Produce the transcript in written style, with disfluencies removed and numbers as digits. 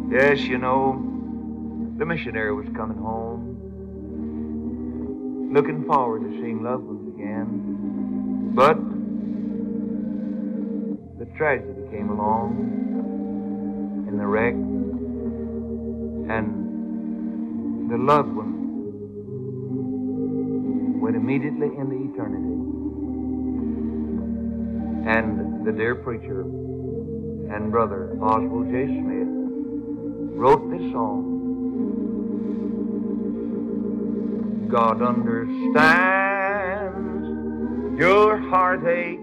Yes, you know, the missionary was coming home, looking forward to seeing loved ones again. But the tragedy came along in the wreck, and the loved one went immediately into eternity. And the dear preacher and brother Oswald J. Smith wrote this song. God understands your heartache